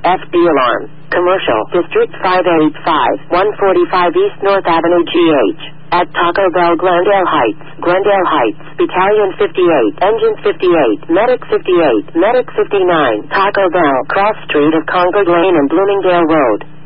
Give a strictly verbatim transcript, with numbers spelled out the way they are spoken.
F B alarm. Commercial. District five eighty-five, one forty-five East North Avenue G H. At Taco Bell Glendale Heights. Glendale Heights. Battalion fifty-eight. Engine fifty-eight. Medic fifty-eight. Medic fifty-nine. Taco Bell. Cross Street of Concord Lane and Bloomingdale Road.